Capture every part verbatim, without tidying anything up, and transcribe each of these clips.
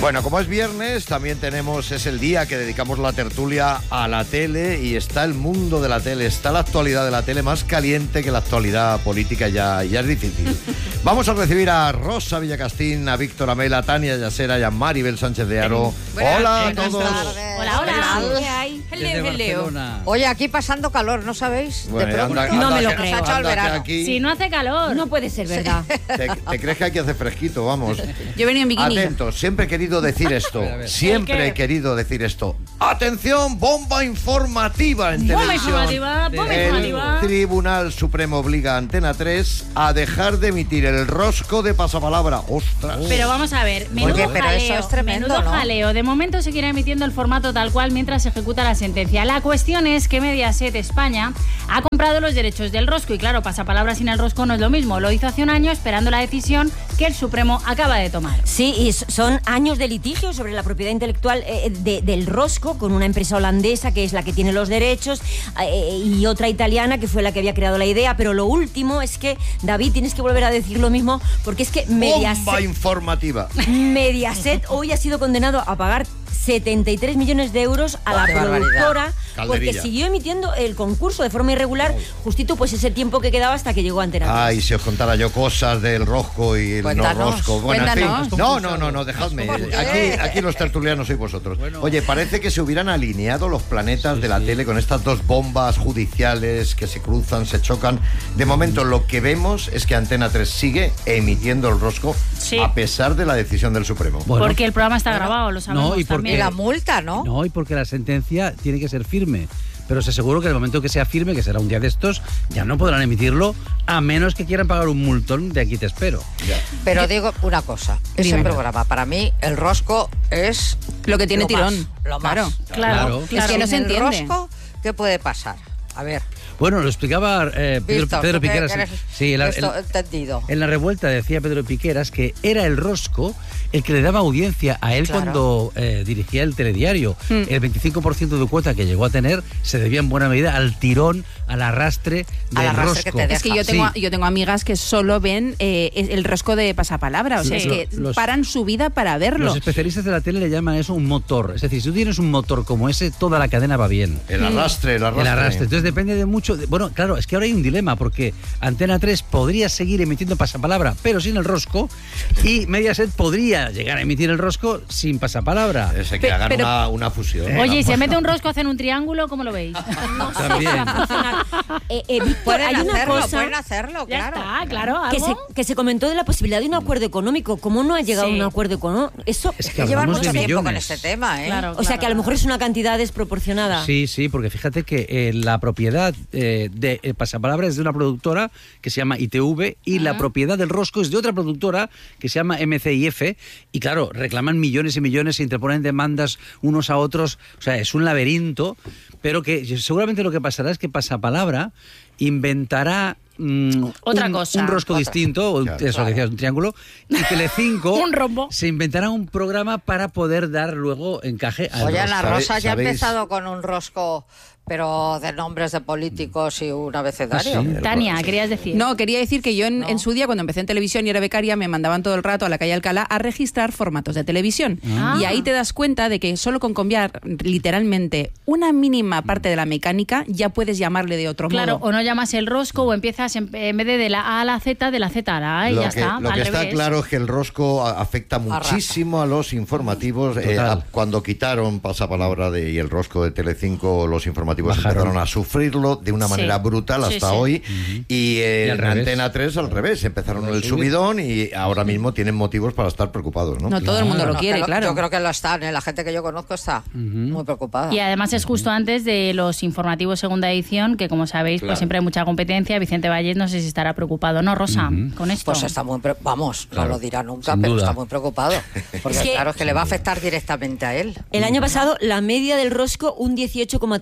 Bueno, como es viernes, también tenemos, es el día que dedicamos la tertulia a la tele y está el mundo de la tele, está la actualidad de la tele más caliente que la actualidad política, ya, ya es difícil. Vamos a recibir a Rosa Villacastín, a Víctor Amela, a Tania Yasera y a Maribel Sánchez de Aro. Buenas, hola a buenas todos. tardes. Hola, hola. ¿Qué hay? Hello, hello. Oye, aquí pasando calor, ¿no sabéis? Bueno, de anda- pronto No me lo anda que- creo. Nos ha echado el anda que verano. aquí Si no hace calor. No puede ser verdad. te, te crees que aquí hace fresquito, vamos. Yo venía en bikini. Atentos, siempre he querido decir esto, siempre ¿El qué? he querido decir esto. ¡Atención! ¡Bomba informativa en Bomba televisión! informativa, bomba El informativa. Tribunal Supremo obliga a Antena tres a dejar de emitir el rosco de pasapalabra. ¡Ostras! Pero vamos a ver, menudo Oye, pero jaleo, eso es tremendo, menudo ¿no? jaleo. De momento se quiere emitiendo el formato tal cual mientras se ejecuta la sentencia. La cuestión es que Mediaset España ha comprado los derechos del rosco y claro, pasapalabra sin el rosco no es lo mismo. Lo hizo hace un año esperando la decisión que el Supremo acaba de tomar. Sí, y son años de litigio sobre la propiedad intelectual eh, de- del rosco con una empresa holandesa que es la que tiene los derechos eh, y otra italiana que fue la que había creado la idea. Pero lo último es que, David, tienes que volver a decir lo mismo porque es que ¡Bomba Mediaset, informativa! Mediaset hoy ha sido condenado a pagar setenta y tres millones de euros a la ¡Qué barbaridad! productora porque Calderilla. siguió emitiendo el concurso de forma irregular justito pues ese tiempo que quedaba hasta que llegó a Antena tres. Ay, si os contara yo cosas del rosco y el no Cuéntanos, rosco. Bueno, en fin. cuéntanos. No, no, no, no, dejadme. ¿Por qué? Aquí, aquí los tertulianos sois vosotros. Oye, parece que se hubieran alineado los planetas de la tele con estas dos bombas judiciales que se cruzan, se chocan. De momento, lo que vemos es que Antena tres sigue emitiendo el rosco Sí. a pesar de la decisión del Supremo. Bueno, Porque el programa está grabado, lo sabemos No, y porque- Y también. la multa, ¿no? no, y porque la sentencia tiene que ser firme. Pero os aseguro que en el momento que sea firme, que será un día de estos, ya no podrán emitirlo a menos que quieran pagar un multón de aquí te espero. Pero digo una cosa, ese Dime. programa, para mí, el rosco es Lo que tiene lo tirón. más, lo Claro. más. Claro, Claro. claro. Es que no se Sin el entiende. rosco, ¿qué puede pasar? A ver, Bueno, lo explicaba eh, Pedro, Víctor, Pedro tú que Piqueras. eres Sí, en la, esto en- entendido. en la revuelta decía Pedro Piqueras que era el rosco el que le daba audiencia a él Claro. cuando eh, dirigía el telediario. Mm. El veinticinco por ciento de cuota que llegó a tener se debía en buena medida al tirón, al arrastre del Al arrastre que rosco. te deja. Es que yo tengo, Sí. yo tengo amigas que solo ven eh, el rosco de pasapalabra. O sea, Sí. es que Los- paran su vida para verlo. Los especialistas de la tele le llaman eso un motor. Es decir, si tú tienes un motor como ese, toda la cadena va bien. El arrastre, el arrastre. El arrastre. Entonces depende de mucho. de- bueno, claro, es que ahora hay un dilema porque Antena tres podría seguir emitiendo pasapalabra, pero sin el rosco, y Mediaset podría llegar a emitir el rosco sin pasapalabra. Ese que Pe- hagan pero- una, una fusión. Oye, ¿y se mete un rosco, hacen un triángulo? ¿Cómo lo veis? También. Eh, eh, Víctor, Pueden hay una hacerlo, cosa pueden hacerlo, Ya claro. está, claro. que ¿algo? se, que se comentó de la posibilidad de un acuerdo económico. ¿Cómo no ha llegado Sí. a un acuerdo económico? Eso, Es que Llevan hablamos mucho de tiempo con millones. este tema, ¿eh? Claro. o sea, que a lo mejor es una cantidad desproporcionada. Sí, sí, porque fíjate que eh, la propiedad eh, de eh, pasapalabra es de una productora que se llama I T V y la propiedad del rosco es de otra productora que se llama M C I F y claro, reclaman millones y millones, se interponen demandas unos a otros, o sea, es un laberinto, pero que seguramente lo que pasará es que pasapalabra inventará mm, Otra un, cosa. un rosco Otra. distinto, o Claro. eso que decías, un triángulo, y Telecinco Un rombo. se inventará un programa para poder dar luego encaje al Oye, rosco. la ¿Sabe- Rosa ya ha sabéis? empezado con un rosco, pero de nombres de políticos y un abecedario. Ah, sí. Tania, querías decir. No, quería decir que yo en, No. en su día, cuando empecé en televisión y era becaria, me mandaban todo el rato a la calle Alcalá a registrar formatos de televisión. Ah. Y ahí te das cuenta de que solo con cambiar literalmente una mínima parte de la mecánica ya puedes llamarle de otro Claro, modo. o no llamas el rosco o empiezas en, en vez de, de la A a la Z, de la Z a la A y Lo ya que, está. lo al que está revés. claro es que el rosco a- afecta muchísimo a los informativos. Eh, Total. a- cuando quitaron pasapalabra de, y el rosco de Telecinco, los informativos Bajaron. empezaron a sufrirlo de una Sí. manera brutal Sí, hasta sí. hoy. Y eh, Y al en revés. Antena tres al revés, empezaron el subidón y ahora mismo tienen motivos para estar preocupados, ¿no? No todo el mundo lo Bueno, quiere, que lo- claro. Yo creo que lo están, ¿eh? La gente que yo conozco está muy preocupada. Y además es justo antes de los informativos segunda edición, que como sabéis, Claro. pues siempre hay mucha competencia. Vicente Valles no sé si estará preocupado, ¿no, Rosa? Con esto. Pues está muy pre- vamos, Claro, no lo dirá nunca, sin pero duda. está muy preocupado. Porque Es que- claro, es que le va a afectar directamente a él. El año pasado, la media del rosco, un dieciocho coma tres por ciento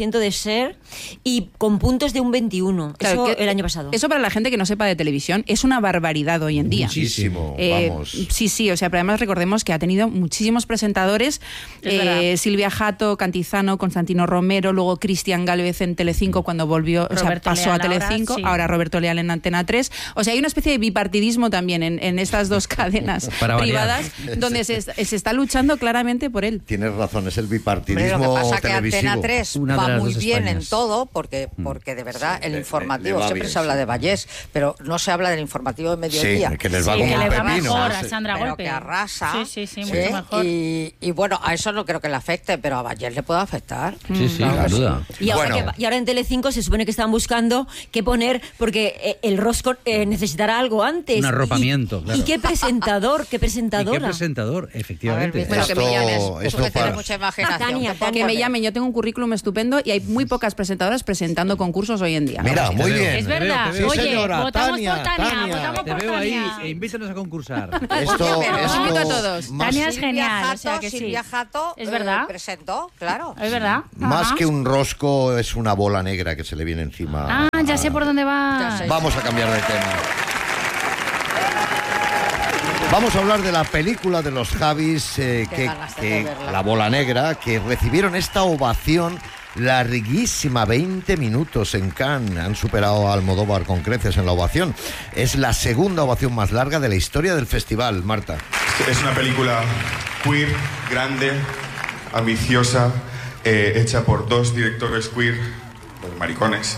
ciento de share y con puntos de un veintiuno. Claro, eso que- el año pasado. Eso para la gente que no sepa de televisión es una barbaridad hoy en día. Muchísimo, Eh, vamos. sí, sí, o sea, pero además recordemos que ha tenido muchísimos presentadores, Es eh, verdad. Silvia Jato, Cantizano, Constantino Romero, luego Cristian Gálvez en Telecinco cuando volvió, o sea, Roberto pasó a Leal ahora, Telecinco, sí. ahora Roberto Leal en Antena tres. O sea, hay una especie de bipartidismo también en, en estas dos cadenas Para variar. privadas donde se, se está luchando claramente por él. Tienes razón, es el Hombre, bipartidismo lo que pasa es que televisivo. Antena tres Una de va las muy dos bien Españas. en todo, porque, porque de verdad el le- informativo, le va siempre bien, se habla sí. de Vallés, pero no se habla del informativo de mediodía. Sí, que les va Sí, como que un le va pepino. mejor a Sí. Sandra pero Golpe. que arrasa. Sí, sí, sí, mucho mejor. Y, y bueno, a eso no creo que le afecte, pero a Vallés le puede afectar. Sí, sí, Claro que sin duda. Y ahora, Bueno. que- y ahora en Telecinco se supone que están buscando qué poner, porque eh, el rosco eh, necesitará algo antes. Un Y- arropamiento, Y, claro. y qué presentador, qué ¿Y presentadora. qué presentador? Efectivamente. Vic, Bueno, que me Esto- llames. esto Tú que para- tienes mucha imaginación. Tania, te puedo Que me poner. llamen, yo tengo un currículum estupendo y hay muy pocas presentadoras presentando concursos hoy en día. Mira, Sí, muy te veo. bien. Es Te veo, verdad. te veo. Oye, Sí, señora, votamos Tania, por Tania, Tania. votamos Te por veo ahí Tania. e invítanos a concursar. Esto, Pero- esto Os invito a todos. más- Tania es Silvia genial, Jato, o sea que sí. Silvia Jato Es eh, verdad. presentó, claro. Es verdad. Más Ajá. que un rosco es una bola negra que se le viene encima. Ah, ya sé por dónde va. Ya sé. Vamos a cambiar de tema. Vamos a hablar de la película de los Javis, eh, Qué que, ganas de que- verla. La Bola Negra, que recibieron esta ovación larguísima, veinte minutos en Cannes. Han superado a Almodóvar con creces en la ovación. Es la segunda ovación más larga de la historia del festival, Marta. Es una película queer, grande, ambiciosa, eh, hecha por dos directores queer, pues, maricones.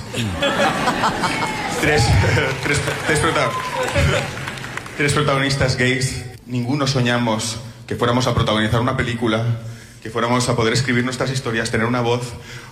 tres, tres, tres, prota- tres protagonistas gays. Ninguno soñamos que fuéramos a protagonizar una película, que fuéramos a poder escribir nuestras historias, tener una voz,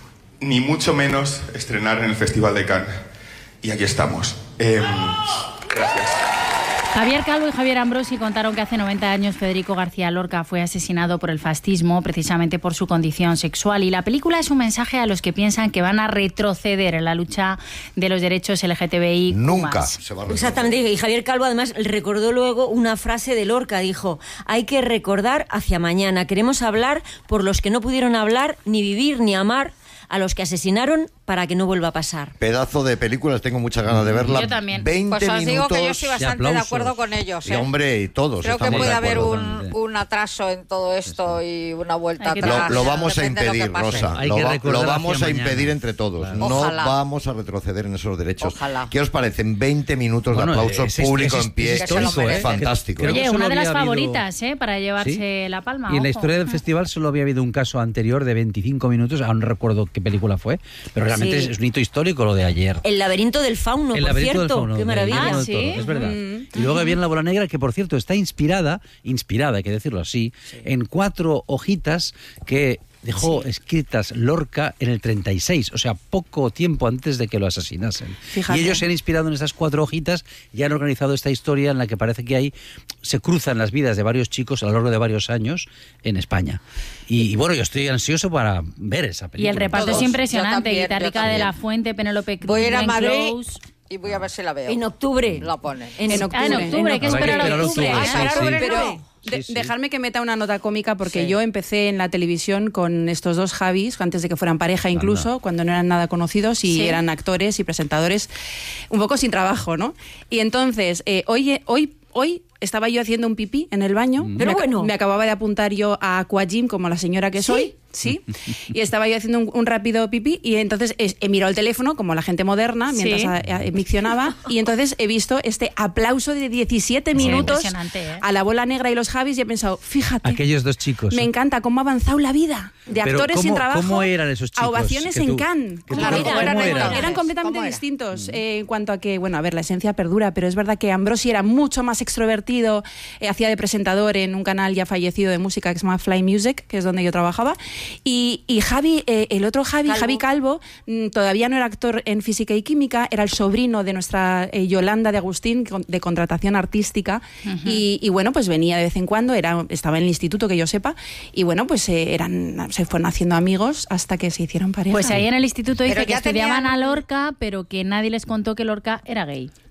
ni mucho menos estrenar en el Festival de Cannes. Y aquí estamos. Eh, gracias. Javier Calvo y Javier Ambrosi contaron que hace noventa años Federico García Lorca fue asesinado por el fascismo precisamente por su condición sexual, y la película es un mensaje a los que piensan que van a retroceder en la lucha de los derechos L G T B I. Nunca se va a resolver. Exactamente, y Javier Calvo además recordó luego una frase de Lorca, dijo: hay que recordar hacia mañana, queremos hablar por los que no pudieron hablar, ni vivir, ni amar, a los que asesinaron para que no vuelva a pasar. Pedazo de películas, tengo muchas ganas de verla. Yo también. veinte Pues os digo minutos. que yo estoy bastante de aplausos. acuerdo con ellos. Y ¿eh? hombre, y todos Creo que estamos puede de haber acuerdo. un, totalmente. un atraso en todo esto y una vuelta Hay que atrás. Lo, lo vamos a Depende de lo que impedir, pase. Rosa. Hay Lo, que va- recordar lo vamos hacia a mañana. impedir entre todos. Claro. No Ojalá. vamos a retroceder en esos derechos. Ojalá. ¿Qué os parecen? veinte minutos Bueno, de aplauso es- es- público es- en pie. es Que se lo histórico, ¿eh? merece. Fantástico. Creo que Oye, solo una de las había habido- favoritas, ¿eh? Para llevarse la palma. Y en la ojo. historia del festival solo había habido un caso anterior de veinticinco minutos, aún no recuerdo qué película fue, pero realmente Sí. es, es un hito histórico lo de ayer. El laberinto del fauno, El por laberinto del cierto, fauno, qué de maravilla. Guillermo Ah, del Toro, ¿sí? es verdad. Mm. Y luego viene La Bola Negra, que por cierto está inspirada, inspirada, hay que decirlo así, en cuatro hojitas que dejó escritas Lorca en el treinta y seis, o sea, poco tiempo antes de que lo asesinasen. Fíjate. Y ellos se han inspirado en estas cuatro hojitas y han organizado esta historia en la que parece que hay, se cruzan las vidas de varios chicos a lo largo de varios años en España. Y, y bueno, yo estoy ansioso para ver esa película. Y el reparto Todos. es impresionante. Yo también, Guitarrica yo de también. la Fuente, Penélope Cruz, Voy a ir a Glenn Madrid Close. y voy a ver si la veo. En octubre. La ponen. En, En Ah, octubre. en octubre, hay que Habrá que esperar a esperar octubre. octubre, ¿eh? sí, Ah, sí. pero Pero no. de- Sí, sí. dejadme que meta una nota cómica porque Sí. yo empecé en la televisión con estos dos Javis, antes de que fueran pareja incluso, Anda. cuando no eran nada conocidos y Sí. eran actores y presentadores un poco sin trabajo, ¿no? Y entonces, eh, hoy, hoy, hoy estaba yo haciendo un pipí en el baño. Pero me, ac- bueno. me acababa de apuntar yo a Aquagym como la señora que soy. Sí. Y estaba yo haciendo un, un rápido pipí y entonces es- he mirado el teléfono como la gente moderna mientras Sí. a- a- miccionaba y entonces he visto este aplauso de diecisiete minutos impresionante, ¿eh? a la Bola Negra y los Javis y he pensado, fíjate, Aquellos dos chicos. me encanta cómo ha avanzado la vida de Pero actores sin ¿cómo- trabajo cómo eran esos chicos a ovaciones que en tú- Cannes. que tú Claro, conoces? eran, ¿Cómo eran- eran? eran completamente ¿Cómo era? distintos eh, en cuanto a que, bueno, a ver, la esencia perdura, pero es verdad que Ambrosi era mucho más extrovertido, eh, hacía de presentador en un canal ya fallecido de música que se llama Fly Music, que es donde yo trabajaba, y, y Javi, eh, el otro Javi, Calvo. Javi Calvo, mm, todavía no era actor en Física y Química, era el sobrino de nuestra eh, Yolanda de Agustín, con- de contratación artística, y, y bueno, pues venía de vez en cuando, era, estaba en el instituto, que yo sepa, y bueno, pues eh, eran, se fueron haciendo amigos hasta que se hicieron pareja. Pues ahí en el instituto dice Pero que ya estudiaban tenían- a Lorca, pero que nadie les contó que Lorca era gay.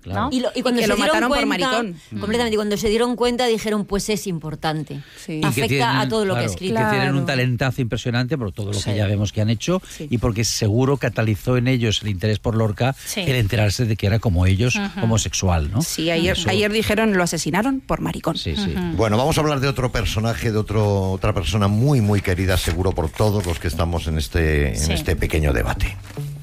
Claro. ¿no? Y, lo- y cuando Y que se lo dieron mataron por cuenta, maricón. completamente, y cuando se dieron cuenta dijeron, pues es importante. Sí. Y que Afecta tienen, a todo lo que claro, ha escrito. que tienen Claro. un talentazo impresionante por todo lo Sí. que ya vemos que han hecho Sí. y porque seguro catalizó en ellos el interés por Lorca Sí. el enterarse de que era como ellos, homosexual, ¿no? Sí, ayer, Eso- ayer dijeron lo asesinaron por maricón. Sí, sí. Bueno, vamos a hablar de otro personaje, de otro, otra persona muy, muy querida, seguro por todos los que estamos en este, en Sí. este pequeño debate.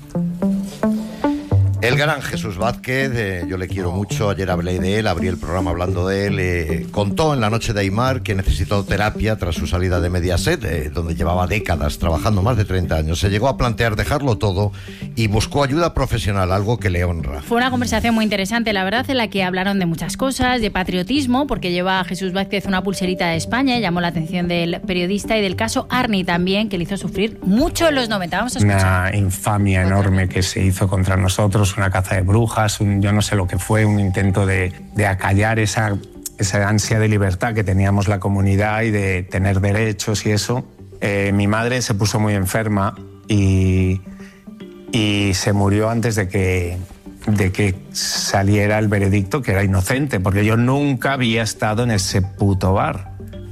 El gran Jesús Vázquez, eh, yo le quiero mucho, ayer hablé de él, abrí el programa hablando de él, eh, contó en la noche de Aimar que necesitó terapia tras su salida de Mediaset, eh, donde llevaba décadas trabajando, más de treinta años. Se llegó a plantear dejarlo todo y buscó ayuda profesional, algo que le honra. Fue una conversación muy interesante, la verdad, en la que hablaron de muchas cosas, de patriotismo, porque lleva a Jesús Vázquez una pulserita de España, llamó la atención del periodista, y del caso Arni también, que le hizo sufrir mucho en los noventa. Vamos a escuchar. Una infamia enorme que se hizo contra nosotros, una caza de brujas, un, yo no sé lo que fue, un intento de, de acallar esa, esa ansia de libertad que teníamos la comunidad y de tener derechos y eso. Eh, mi madre se puso muy enferma y, y se murió antes de que, de que saliera el veredicto, que era inocente, porque yo nunca había estado en ese puto bar.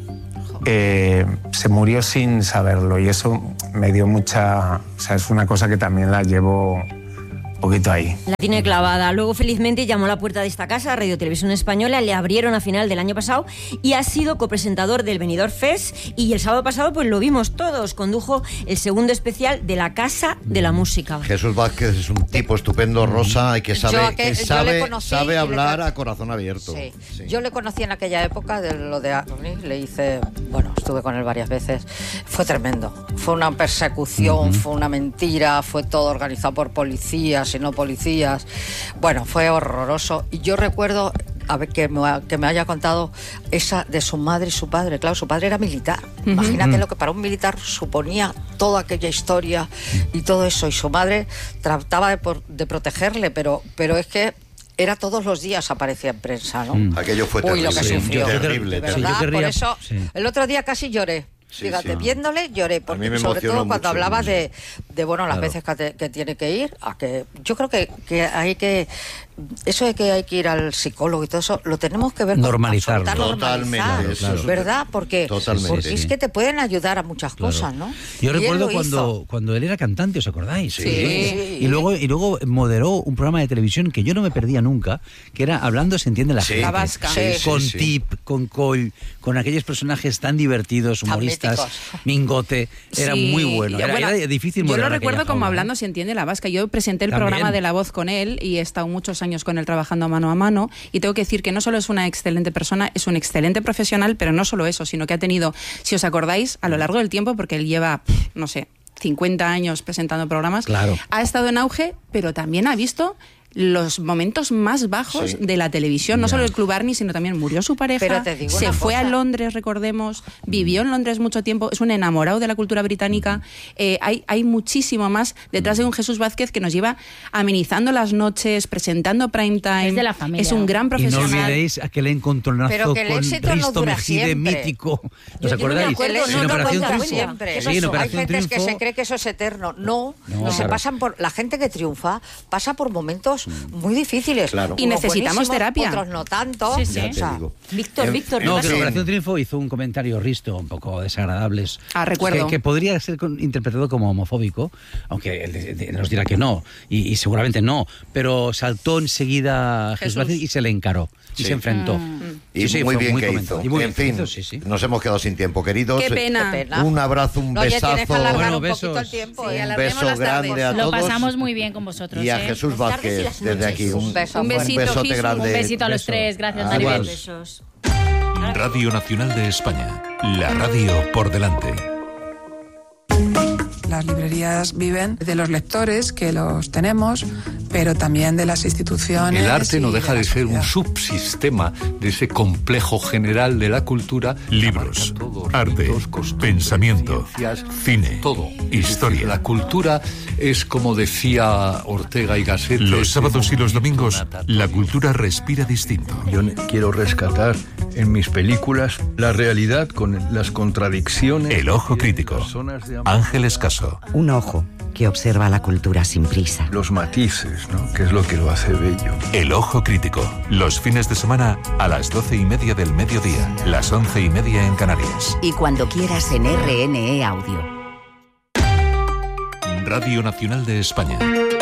Eh, se murió sin saberlo y eso me dio mucha... O sea, es una cosa que también la llevo un poquito ahí. La tiene clavada. Luego, felizmente, llamó a la puerta de esta casa, Radio Televisión Española, le abrieron a final del año pasado y ha sido copresentador del Benidorm Fest, y el sábado pasado pues lo vimos todos, condujo el segundo especial de la Casa de la Música. Jesús Vázquez es un tipo estupendo, Rosa, y que sabe, Yo a que- que yo le sabe, conocí sabe y le hablar tra- a corazón abierto. Sí. Sí. Yo le conocí en aquella época de lo de Arni, le hice, bueno, estuve con él varias veces. Fue tremendo. Fue una persecución, uh-huh. fue una mentira, fue todo organizado por policías y no policías. Bueno, fue horroroso. Y yo recuerdo a ver, que, me, que me haya contado esa de su madre y su padre. Claro, su padre era militar. Uh-huh. Imagínate lo que para un militar suponía toda aquella historia y todo eso. Y su madre trataba de, por, de protegerle, pero, pero es que era todos los días, aparecía en prensa, ¿no? Mm. Aquello fue terrible. Uy, lo que sí, sufrió. terrible, De terrible. verdad, Sí, yo querría- por eso sí. el otro día casi lloré. Sí, Fíjate, sí. viéndole lloré, A mí porque me sobre emocionó todo cuando mucho, hablaba mucho. de, de bueno, las Claro. veces que, te- que tiene que ir, a que yo creo que, que hay que eso de que hay que ir al psicólogo y todo eso lo tenemos que ver con Normalizarlo. absoluta Totalmente, normalizar, eso es- ¿verdad? Porque, Totalmente. porque Sí, es sí. que te pueden ayudar a muchas Claro. cosas, ¿no? Yo Y él recuerdo lo cuando, hizo. cuando él era cantante, ¿os acordáis? Sí. Sí. Y luego, y luego moderó un programa de televisión que yo no me perdía nunca, que era Hablando se entiende la Sí. gente. La Vasca. Sí, sí, Con sí. Tip, con Coll, con aquellos personajes tan divertidos, Tan humoristas, míticos. Mingote. Era Sí, muy bueno. y Era, bueno, era difícil Yo lo moderar recuerdo aquella como jaula, Hablando ¿eh? se entiende la vasca. Yo presenté el También. programa de La Voz con él y he estado muchos años con él trabajando mano a mano, y tengo que decir que no solo es una excelente persona, es un excelente profesional, pero no solo eso, sino que ha tenido, si os acordáis, a lo largo del tiempo, porque él lleva, pff, no sé, cincuenta años presentando programas, Claro. ha estado en auge, pero también ha visto los momentos más bajos Sí. de la televisión, no Ya. solo el Club Arni, sino también murió su pareja, Pero te digo se una fue a cosa. Londres, recordemos, vivió en Londres mucho tiempo, es un enamorado de la cultura británica. Eh, hay, hay muchísimo más detrás de un Jesús Vázquez que nos lleva amenizando las noches, presentando prime time. Es de la familia. Es un gran Y no profesional. olvidéis aquel encontronazo Pero que el con éxito no Risto dura Mejide siempre. mítico. Yo- ¿Os yo no me acordáis? acuerdo, El En no, éxito no, Operación no dura cuenta, Triunfo. siempre. ¿Qué Sí, en pasó? Hay Operación gentes que Triunfo. se cree que eso es eterno. No, No, no, se claro. pasan por la gente que triunfa pasa por momentos muy difíciles. Claro. Y Unos necesitamos buenísimos, terapia. Otros no tanto. Sí, sí. Ya O te sea, digo. Víctor, En- Víctor, No, ¿qué que en pasó? Operación Triunfo hizo un comentario Risto un poco desagradables. Ah, recuerdo. Que, que podría ser con- interpretado como homofóbico, aunque él de- de- nos dirá que no, y, y seguramente no, pero saltó enseguida Jesús Jesús. Vázquez y se le encaró, y Sí. se enfrentó. Y Sí, sí, muy fue bien que comentado. hizo. Y muy En bien que fin, hizo, sí, sí. nos hemos quedado sin tiempo, queridos. Qué pena. Qué pena. Un abrazo, un Oye, tienes que besazo. alargar Bueno, un poquito besos. el tiempo. Sí, ¿eh? Un alarguemos beso las grande tardes. a Lo todos. pasamos muy bien con vosotros. Y a ¿eh? Jesús Las tardes y Vázquez, las desde noches. aquí. Un beso Un fuerte. besito, besote Jesús. grande. Un besito a los Beso. tres. Gracias, Adiós. Maribel. Besos. Radio Nacional de España. La radio por delante. Las librerías viven de los lectores, que los tenemos, pero también de las instituciones. El arte no y deja la de ser un sociedad. subsistema de ese complejo general de la cultura. Libros, Abarca todo, arte, ritos, costumbres, pensamiento, ciencias, cine, todo. historia. La cultura es, como decía Ortega y Gasset, Los ese sábados y los momento domingos, natatorio. la cultura respira distinto. Yo ne- quiero rescatar en mis películas la realidad con las contradicciones. El ojo crítico. Ángel Escaso. Un ojo que observa la cultura sin prisa. Los matices, ¿no? Que es lo que lo hace bello. El ojo crítico. Los fines de semana a las doce y media del mediodía, las once y media en Canarias. Y cuando quieras en R N E Audio. Radio Nacional de España.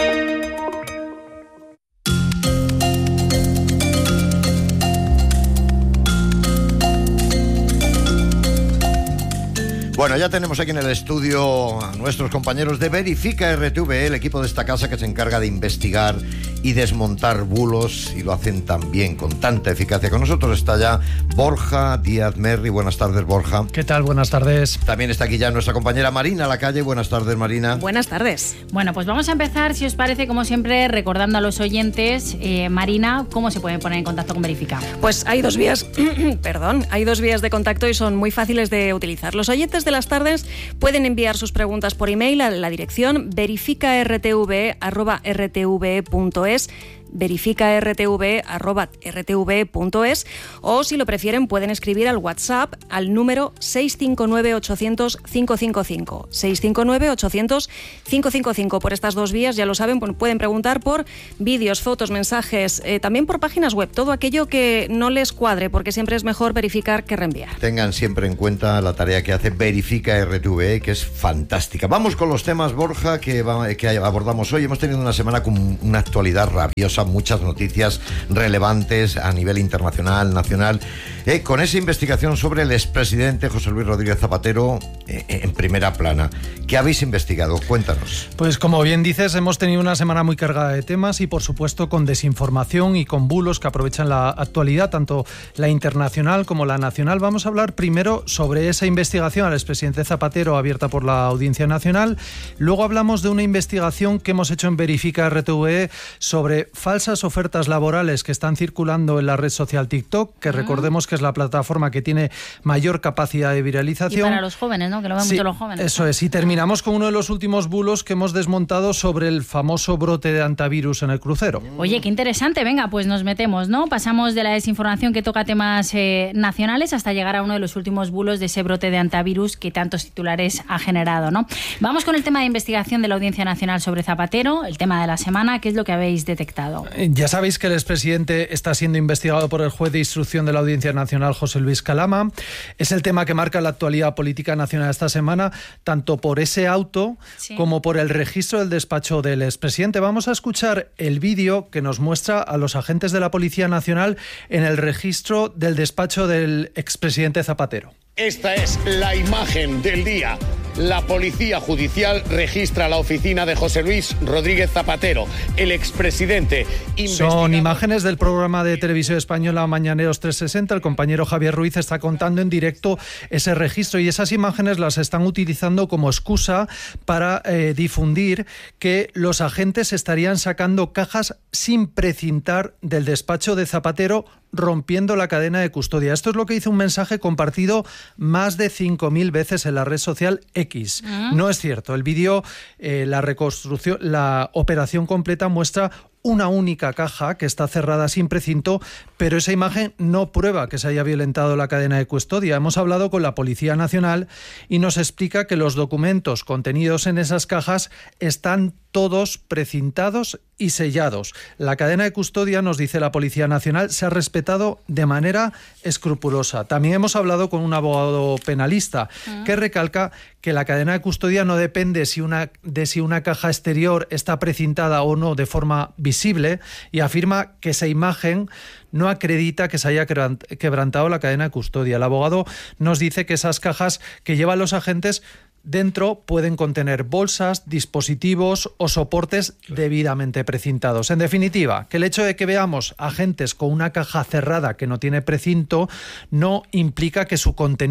Bueno, ya tenemos aquí en el estudio a nuestros compañeros de Verifica R T V E, el equipo de esta casa que se encarga de investigar y desmontar bulos, y lo hacen tan bien, con tanta eficacia. Con nosotros está ya Borja Díaz Merri. Buenas tardes, Borja. ¿Qué tal? Buenas tardes. También está aquí ya nuestra compañera Marina Lacalle. Buenas tardes, Marina. Buenas tardes. Bueno, pues vamos a empezar, si os parece, como siempre, recordando a los oyentes, eh, Marina, ¿cómo se pueden poner en contacto con Verifica? Pues hay dos vías, perdón, hay dos vías de contacto y son muy fáciles de utilizar. Los oyentes de las tardes pueden enviar sus preguntas por email a la dirección verificartve arroba rtve punto es, verificartve arroba rtve punto es, o si lo prefieren pueden escribir al WhatsApp al número seis cinco nueve ochocientos cinco cinco cinco, seis cinco nueve ochocientos cinco cinco cinco. Por estas dos vías, ya lo saben, pueden preguntar por vídeos, fotos, mensajes, eh, también por páginas web, todo aquello que no les cuadre, porque siempre es mejor verificar que reenviar. Tengan siempre en cuenta la tarea que hace Verifica R T V E, que es fantástica. Vamos con los temas, Borja, que, va, que abordamos hoy. Hemos tenido una semana con una actualidad rabiosa, muchas noticias relevantes a nivel internacional, nacional, eh, con esa investigación sobre el expresidente José Luis Rodríguez Zapatero eh, en primera plana. ¿Qué habéis investigado? Cuéntanos. Pues como bien dices, hemos tenido una semana muy cargada de temas y por supuesto con desinformación y con bulos que aprovechan la actualidad, tanto la internacional como la nacional. Vamos a hablar primero sobre esa investigación al expresidente Zapatero abierta por la Audiencia Nacional. Luego hablamos de una investigación que hemos hecho en Verifica R T V E sobre falsas ofertas laborales que están circulando en la red social TikTok, que uh-huh. recordemos que es la plataforma que tiene mayor capacidad de viralización. Y para los jóvenes, ¿no? Que lo ven sí, mucho los jóvenes. Eso es. Y terminamos con uno de los últimos bulos que hemos desmontado sobre el famoso brote de antivirus en el crucero. Oye, qué interesante. Venga, pues nos metemos, ¿no? Pasamos de la desinformación que toca temas eh, nacionales hasta llegar a uno de los últimos bulos de ese brote de antivirus que tantos titulares ha generado, ¿no? Vamos con el tema de investigación de la Audiencia Nacional sobre Zapatero, el tema de la semana. ¿Qué es lo que habéis detectado? Ya sabéis que el expresidente está siendo investigado por el juez de instrucción de la Audiencia Nacional, José Luis Calama. Es el tema que marca la actualidad política nacional esta semana, tanto por ese auto sí. como por el registro del despacho del expresidente. Vamos a escuchar el vídeo que nos muestra a los agentes de la Policía Nacional en el registro del despacho del expresidente Zapatero. Esta es la imagen del día. La Policía Judicial registra la oficina de José Luis Rodríguez Zapatero, el expresidente. Investigado... Son imágenes del programa de televisión española Mañaneros trescientos sesenta. El compañero Javier Ruiz está contando en directo ese registro y esas imágenes las están utilizando como excusa para eh, difundir que los agentes estarían sacando cajas sin precintar del despacho de Zapatero, rompiendo la cadena de custodia. Esto es lo que hizo un mensaje compartido más de cinco mil veces en la red social X. ¿Ah? No es cierto. El vídeo, eh, la reconstrucción, la operación completa muestra una única caja que está cerrada sin precinto, pero esa imagen no prueba que se haya violentado la cadena de custodia. Hemos hablado con la Policía Nacional y nos explica que los documentos contenidos en esas cajas están todos precintados y sellados. La cadena de custodia, nos dice la Policía Nacional, se ha respetado de manera escrupulosa. También hemos hablado con un abogado penalista uh-huh. que recalca que la cadena de custodia no depende si una, de si una caja exterior está precintada o no de forma visible, y afirma que esa imagen no acredita que se haya quebrantado la cadena de custodia. El abogado nos dice que esas cajas que llevan los agentes dentro pueden contener bolsas, dispositivos o soportes debidamente precintados. En definitiva, que el hecho de que veamos agentes con una caja cerrada que no tiene precinto no implica que su contenido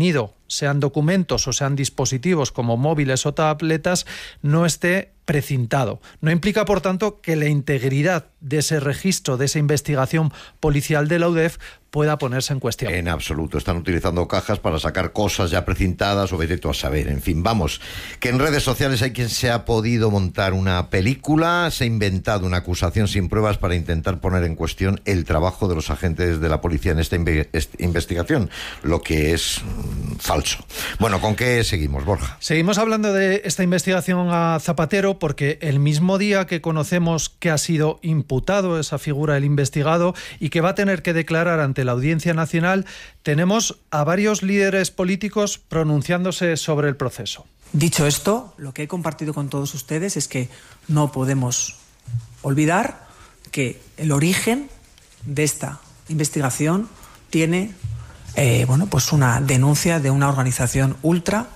sean documentos o sean dispositivos como móviles o tabletas, no esté precintado. No implica, por tanto, que la integridad de ese registro, de esa investigación policial de la U D E F pueda ponerse en cuestión. En absoluto. Están utilizando cajas para sacar cosas ya precintadas o vete tú a saber. En fin, vamos, que en redes sociales hay quien se ha podido montar una película, se ha inventado una acusación sin pruebas para intentar poner en cuestión el trabajo de los agentes de la policía en esta inve- est- investigación, lo que es mmm, falso. Bueno, ¿con qué seguimos, Borja? Seguimos hablando de esta investigación a Zapatero porque el mismo día que conocemos que ha sido imputado esa figura, el investigado, y que va a tener que declarar ante la Audiencia Nacional, tenemos a varios líderes políticos pronunciándose sobre el proceso. Dicho esto, lo que he compartido con todos ustedes es que no podemos olvidar que el origen de esta investigación tiene eh, bueno, pues una denuncia de una organización ultra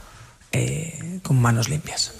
eh, con manos limpias.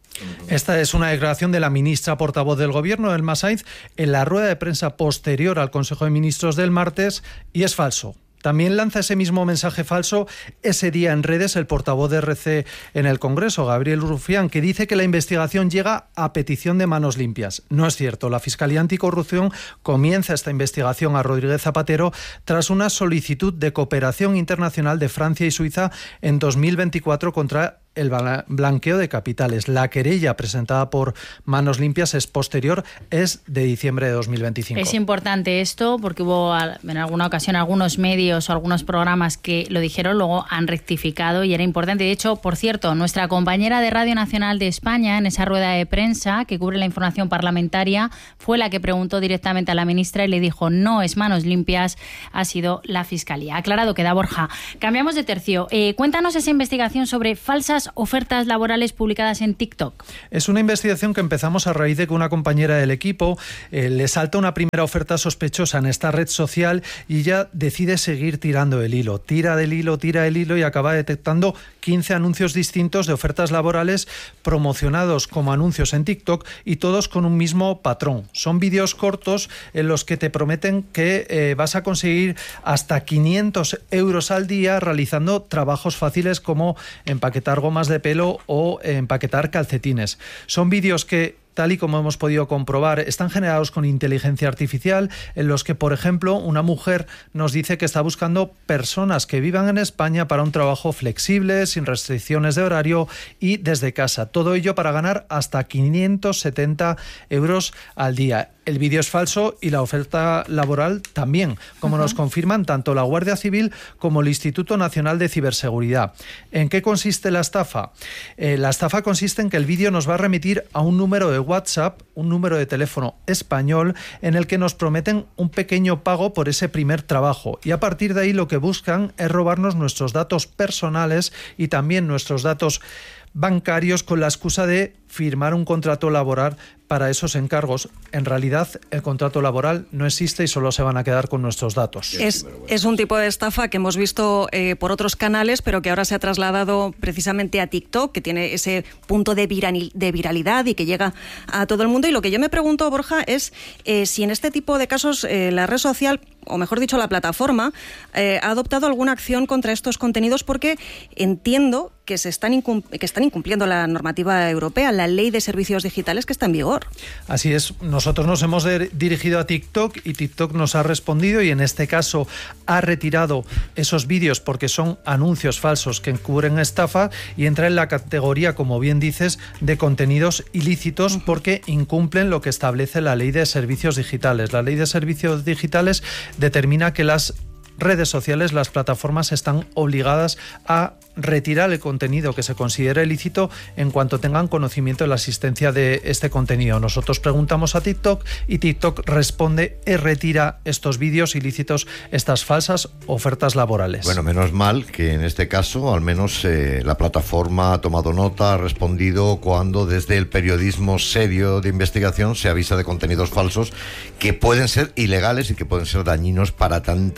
Esta es una declaración de la ministra portavoz del Gobierno, Elma Sainz, en la rueda de prensa posterior al Consejo de Ministros del martes, y es falso. También lanza ese mismo mensaje falso ese día en redes el portavoz de R C en el Congreso, Gabriel Rufián, que dice que la investigación llega a petición de manos limpias. No es cierto. La Fiscalía Anticorrupción comienza esta investigación a Rodríguez Zapatero tras una solicitud de cooperación internacional de Francia y Suiza en dos mil veinticuatro contra el blanqueo de capitales. La querella presentada por Manos Limpias es posterior, es de diciembre de dos mil veinticinco. Es importante esto porque hubo en alguna ocasión algunos medios o algunos programas que lo dijeron, luego han rectificado y era importante. De hecho, por cierto, nuestra compañera de Radio Nacional de España, en esa rueda de prensa que cubre la información parlamentaria, fue la que preguntó directamente a la ministra y le dijo no es Manos Limpias, ha sido la Fiscalía. Aclarado queda, Borja. Cambiamos de tercio. Eh, cuéntanos esa investigación sobre falsas ofertas laborales publicadas en TikTok. Es una investigación que empezamos a raíz de que una compañera del equipo eh, le salta una primera oferta sospechosa en esta red social y ella decide seguir tirando el hilo. Tira del hilo, tira del hilo y acaba detectando quince anuncios distintos de ofertas laborales promocionados como anuncios en TikTok y todos con un mismo patrón. Son vídeos cortos en los que te prometen que eh, vas a conseguir hasta quinientos euros al día realizando trabajos fáciles como empaquetar gomas de pelo o empaquetar calcetines. Son vídeos que, tal y como hemos podido comprobar, están generados con inteligencia artificial, en los que, por ejemplo, una mujer nos dice que está buscando personas que vivan en España para un trabajo flexible, sin restricciones de horario y desde casa. Todo ello para ganar hasta quinientos setenta euros al día. El vídeo es falso y la oferta laboral también, como uh-huh. nos confirman tanto la Guardia Civil como el Instituto Nacional de Ciberseguridad. ¿En qué consiste la estafa? Eh, la estafa consiste en que el vídeo nos va a remitir a un número de WhatsApp, un número de teléfono español, en el que nos prometen un pequeño pago por ese primer trabajo. Y a partir de ahí lo que buscan es robarnos nuestros datos personales y también nuestros datos bancarios con la excusa de firmar un contrato laboral para esos encargos. En realidad, el contrato laboral no existe y solo se van a quedar con nuestros datos. Es, es un tipo de estafa que hemos visto eh, por otros canales, pero que ahora se ha trasladado precisamente a TikTok, que tiene ese punto de, viral, de viralidad y que llega a todo el mundo. Y lo que yo me pregunto, Borja, es eh, si en este tipo de casos eh, la red social, o mejor dicho, la plataforma, eh, ha adoptado alguna acción contra estos contenidos, porque entiendo que se están, incum- que están incumpliendo la normativa europea, la ley de servicios digitales que está en vigor. Así es, nosotros nos hemos de- dirigido a TikTok y TikTok nos ha respondido y en este caso ha retirado esos vídeos porque son anuncios falsos que encubren estafa y entra en la categoría, como bien dices, de contenidos ilícitos porque incumplen lo que establece la ley de servicios digitales. La ley de servicios digitales determina que las redes sociales, las plataformas, están obligadas a retirar el contenido que se considera ilícito en cuanto tengan conocimiento de la existencia de este contenido. Nosotros preguntamos a TikTok y TikTok responde y retira estos vídeos ilícitos, estas falsas ofertas laborales. Bueno, menos mal que en este caso al menos eh, la plataforma ha tomado nota, ha respondido cuando desde el periodismo serio de investigación se avisa de contenidos falsos que pueden ser ilegales y que pueden ser dañinos para tanta gente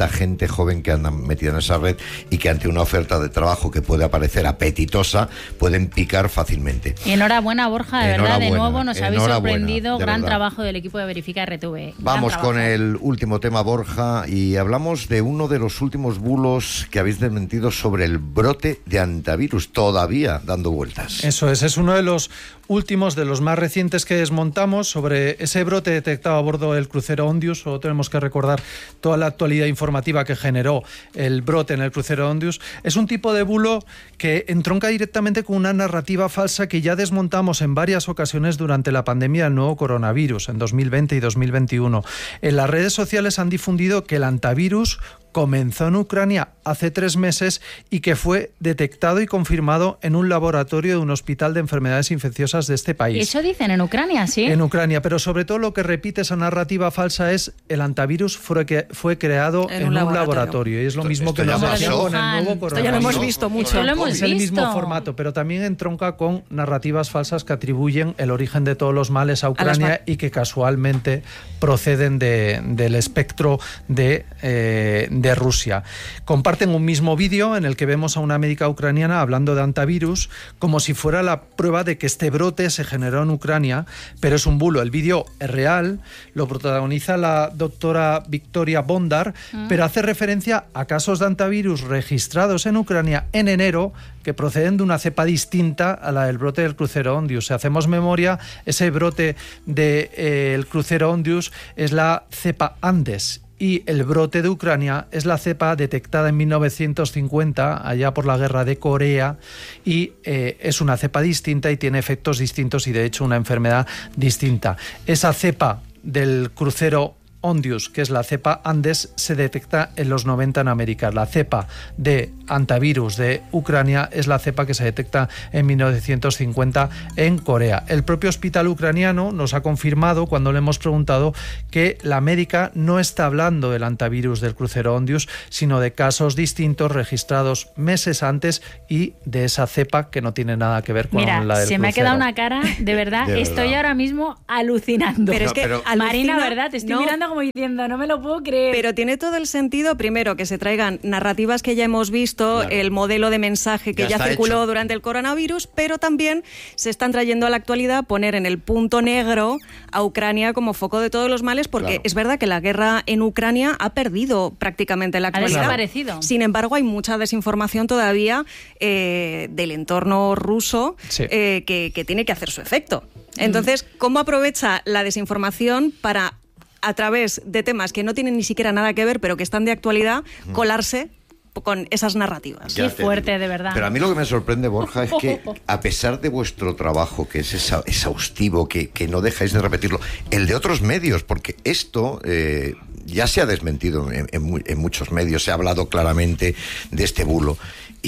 gente joven que anda metida en esa red y que ante una oferta de trabajo que puede aparecer apetitosa, pueden picar fácilmente. Y enhorabuena, Borja, de verdad, de nuevo nos habéis sorprendido. Gran verdad. trabajo del equipo de Verifica R T V. Vamos con el último tema, Borja, y hablamos de uno de los últimos bulos que habéis desmentido sobre el brote de antivirus, todavía dando vueltas. Eso es, es uno de los últimos, de los más recientes que desmontamos sobre ese brote detectado a bordo del crucero Ondius. Solo tenemos que recordar toda la actualidad informativa que generó el brote en el crucero Ondius. Es un tipo de bulo que entronca directamente con una narrativa falsa que ya desmontamos en varias ocasiones durante la pandemia del nuevo coronavirus, en dos mil veinte y dos mil veintiuno. En las redes sociales han difundido que el antivirus comenzó en Ucrania hace tres meses y que fue detectado y confirmado en un laboratorio de un hospital de enfermedades infecciosas de este país. Eso dicen en Ucrania, ¿sí? En Ucrania, pero sobre todo lo que repite esa narrativa falsa es el antivirus fue, que, fue creado en, en un, laboratorio. un laboratorio. Y es lo esto, mismo esto que nos pasó pasó con el nuevo coronavirus. Esto ya lo hemos visto mucho. Lo hemos es el visto. mismo formato, pero también entronca con narrativas falsas que atribuyen el origen de todos los males a Ucrania a y que casualmente proceden de, del espectro de, eh, de Rusia. Comparten un mismo vídeo en el que vemos a una médica ucraniana hablando de antivirus como si fuera la prueba de que este brote se generó en Ucrania, pero es un bulo. El vídeo es real, lo protagoniza la doctora Victoria Bondar, mm. pero hace referencia a casos de antivirus registrados en Ucrania en enero que proceden de una cepa distinta a la del brote del crucero Ondius. Si hacemos memoria, ese brote del eh, crucero Ondius es la cepa Andes. Y el brote de Ucrania es la cepa detectada en mil novecientos cincuenta, allá por la guerra de Corea, y eh, es una cepa distinta y tiene efectos distintos y de hecho una enfermedad distinta. Esa cepa del crucero Ondius, que es la cepa Andes, se detecta en los noventa en América. La cepa de antivirus de Ucrania es la cepa que se detecta en mil novecientos cincuenta en Corea. El propio hospital ucraniano nos ha confirmado, cuando le hemos preguntado, que la médica no está hablando del antivirus del crucero Ondius, sino de casos distintos registrados meses antes y de esa cepa que no tiene nada que ver con Mira, la del se crucero. me ha quedado una cara, de verdad, de estoy verdad. ahora mismo alucinando. Pero es que pero, alucina, Marina, ¿verdad? Te estoy no, mirando como diciendo, no me lo puedo creer. Pero tiene todo el sentido, primero, que se traigan narrativas que ya hemos visto, claro. el modelo de mensaje que Ya ya, está circuló hecho. durante el coronavirus, pero también se están trayendo a la actualidad poner en el punto negro a Ucrania como foco de todos los males, porque Claro. es verdad que la guerra en Ucrania ha perdido prácticamente la Ha actualidad. desaparecido. Sin embargo, hay mucha desinformación todavía eh, del entorno ruso Sí. eh, que, que tiene que hacer su efecto. Entonces, ¿cómo aprovecha la desinformación para, a través de temas que no tienen ni siquiera nada que ver, pero que están de actualidad, colarse con esas narrativas? Ya Qué te fuerte, digo. de verdad. Pero a mí lo que me sorprende, Borja, es que a pesar de vuestro trabajo, que es esa- exhaustivo, que, que no dejáis de repetirlo, el de otros medios, porque esto eh, ya se ha desmentido en, en mu- en muchos medios, se ha hablado claramente de este bulo.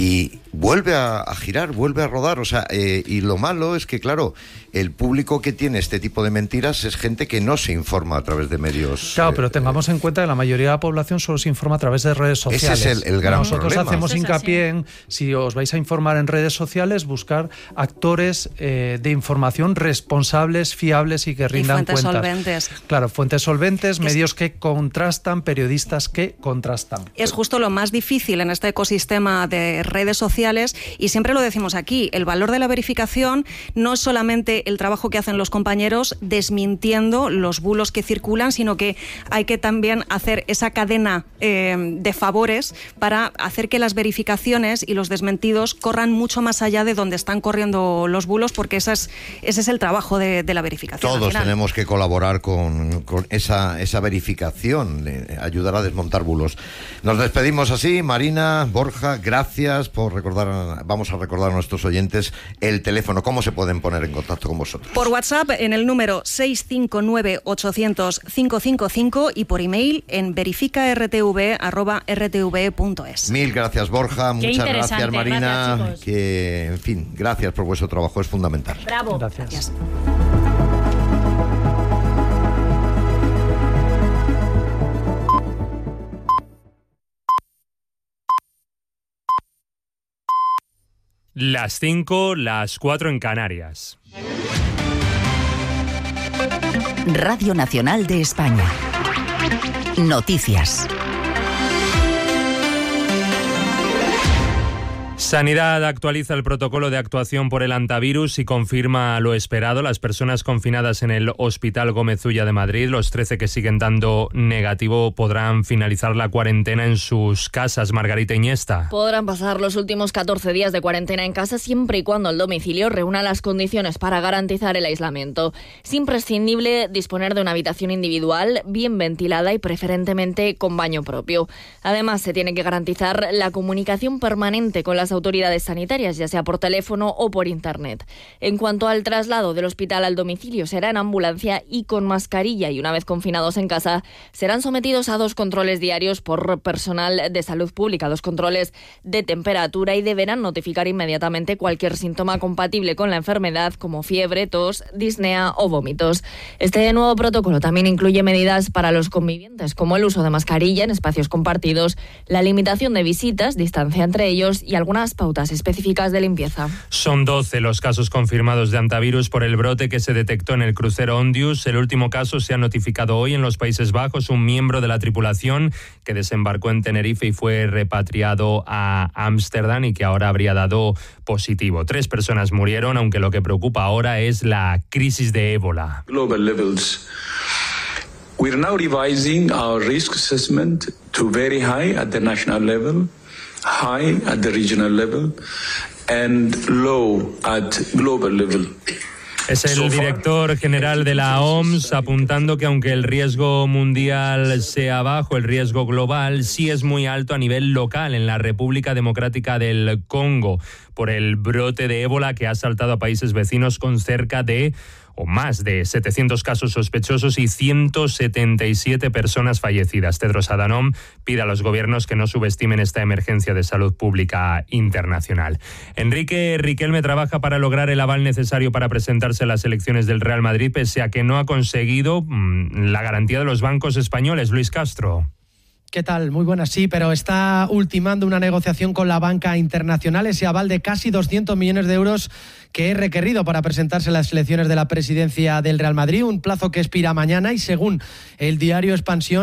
Y vuelve a, a girar, vuelve a rodar, o sea, eh, y lo malo es que, claro, el público que tiene este tipo de mentiras es gente que no se informa a través de medios. Claro, eh, pero tengamos en cuenta que la mayoría de la población solo se informa a través de redes Ese sociales. es el- el gran Nosotros problema. hacemos Eso es hincapié así. en, si os vais a informar en redes sociales, buscar actores eh, de información responsables, fiables y que rindan fuentes cuentas. solventes. Claro, fuentes solventes, Es- medios que contrastan, periodistas que contrastan. Es justo lo más difícil en este ecosistema de redes sociales, y siempre lo decimos aquí, el valor de la verificación no es solamente el trabajo que hacen los compañeros desmintiendo los bulos que circulan, sino que hay que también hacer esa cadena eh, de favores para hacer que las verificaciones y los desmentidos corran mucho más allá de donde están corriendo los bulos, porque esa es, ese es el trabajo de, de la verificación. al Todos final. tenemos que colaborar con, con esa, esa verificación, eh, ayudar a desmontar bulos. Nos despedimos así. Marina, Borja, gracias por recordar, vamos a recordar a nuestros oyentes el teléfono. ¿Cómo se pueden poner en contacto con vosotros? Por WhatsApp en el número seis cinco nueve ocho cero cero cinco cinco cinco y por email en verifica r t v arroba r t v punto es. Mil gracias, Borja. Qué Muchas interesante, gracias, Marina. gracias, chicos. que, en fin, gracias por vuestro trabajo, es fundamental. Bravo. Gracias. Gracias. Las cinco, las cuatro en Canarias. Radio Nacional de España. Noticias. Sanidad actualiza el protocolo de actuación por el hantavirus y confirma lo esperado. Las personas confinadas en el Hospital Gómez Ulla de Madrid, los trece que siguen dando negativo, podrán finalizar la cuarentena en sus casas. Margarita Iniesta. Podrán pasar los últimos catorce días de cuarentena en casa siempre y cuando el domicilio reúna las condiciones para garantizar el aislamiento. Es imprescindible disponer de una habitación individual, bien ventilada y preferentemente con baño propio. Además, se tiene que garantizar la comunicación permanente con las autoridades sanitarias, ya sea por teléfono o por internet. En cuanto al traslado del hospital al domicilio, será en ambulancia y con mascarilla, y una vez confinados en casa serán sometidos a dos controles diarios por personal de salud pública, dos controles de temperatura, y deberán notificar inmediatamente cualquier síntoma compatible con la enfermedad, como fiebre, tos, disnea o vómitos. Este nuevo protocolo también incluye medidas para los convivientes, como el uso de mascarilla en espacios compartidos, la limitación de visitas, distancia entre ellos y algunas pautas específicas de limpieza. Son doce los casos confirmados de hantavirus por el brote que se detectó en el crucero Ondius. El último caso se ha notificado hoy en los Países Bajos. Un miembro de la tripulación que desembarcó en Tenerife y fue repatriado a Ámsterdam y que ahora habría dado positivo. Tres personas murieron, aunque lo que preocupa ahora es la crisis de ébola. Global levels. We're now revising our risk assessment to very high at the national level, high at the regional level, and low at global level. Es el director general de la O M S apuntando que aunque el riesgo mundial sea bajo, el riesgo global sí es muy alto a nivel local en la República Democrática del Congo por el brote de ébola que ha asaltado a países vecinos con cerca de o más de setecientos casos sospechosos y ciento setenta y siete personas fallecidas. Tedros Adhanom pide a los gobiernos que no subestimen esta emergencia de salud pública internacional. Enrique Riquelme trabaja para lograr el aval necesario para presentarse a las elecciones del Real Madrid, pese a que no ha conseguido mmm, la garantía de los bancos españoles. Luis Castro. ¿Qué tal? Muy buenas, sí, pero está ultimando una negociación con la banca internacional, ese aval de casi doscientos millones de euros que es requerido para presentarse a las elecciones de la presidencia del Real Madrid, un plazo que expira mañana y según el diario Expansión,